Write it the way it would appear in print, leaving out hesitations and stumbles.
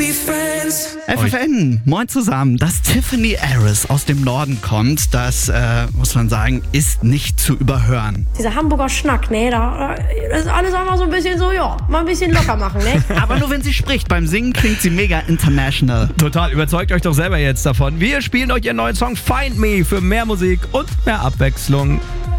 FFN, moin zusammen. Dass Tiffany Harris aus dem Norden kommt, das, muss man sagen, ist nicht zu überhören. Dieser Hamburger Schnack, ne, das ist alles einfach so ein bisschen so, ja, mal ein bisschen locker machen, ne? Aber nur wenn sie spricht. Beim Singen klingt sie mega international. Total, überzeugt euch doch selber jetzt davon. Wir spielen euch ihren neuen Song Find Me für mehr Musik und mehr Abwechslung.